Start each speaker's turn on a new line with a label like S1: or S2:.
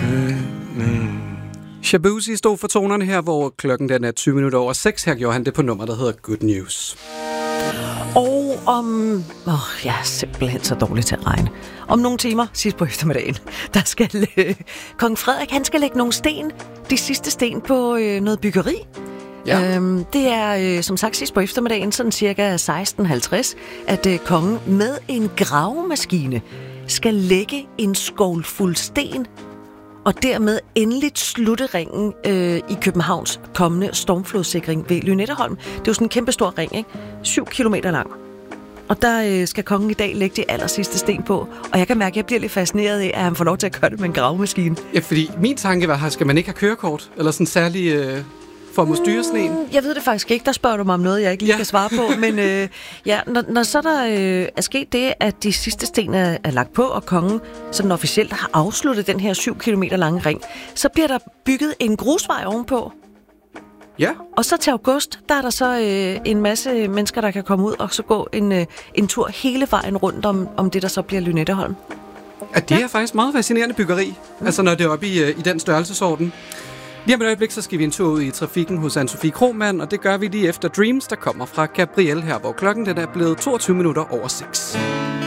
S1: Shabuzi stod for tonerne her, hvor klokken den er 20 minutter over 6. Her gjorde han det på nummer, der hedder Good News.
S2: Og om... jeg er simpelthen så dårlig til at regne. Om nogle timer, sidst på eftermiddagen, der skal kong Frederik, han skal lægge nogle sten, de sidste sten på noget byggeri. Ja. Det er som sagt sidst på eftermiddagen, sådan cirka 16:50, at kongen med en gravemaskine skal lægge en skål fuld sten og dermed endeligt slutte ringen i Københavns kommende stormflodssikring ved Lynetteholm. Det er jo sådan en kæmpe stor ring, ikke? 7 kilometer lang. Og der skal kongen i dag lægge de aller sidste sten på. Og jeg kan mærke, at jeg bliver lidt fascineret af, at han får lov til at gøre det med en gravemaskine.
S1: Ja, fordi min tanke var, skal man ikke have kørekort? Eller sådan særlig... for at må styre sådan en?
S2: Jeg ved det faktisk ikke. Der spørger du mig om noget, jeg ikke lige kan svare på. Men når så der er sket det, at de sidste sten er lagt på, og kongen sådan officielt har afsluttet den her 7 kilometer lange ring, så bliver der bygget en grusvej ovenpå.
S1: Ja.
S2: Og så til august, der er der så en masse mennesker, der kan komme ud og så gå en tur hele vejen rundt om det, der så bliver Lynetteholm.
S1: Det er faktisk meget fascinerende byggeri, altså når det er oppe i den størrelsesorden. Lige om et øjeblik, så skal vi en tur ud i trafikken hos Anne-Sophie Krohmann, og det gør vi lige efter Dreams, der kommer fra Gabriel her, hvor klokken den er blevet 22 minutter over 6.